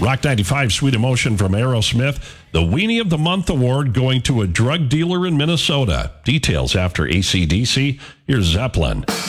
Rock 95 Sweet Emotion from Aerosmith. The Weenie of the Month award going to a drug dealer in Minnesota. Details after AC/DC. Here's Zeppelin.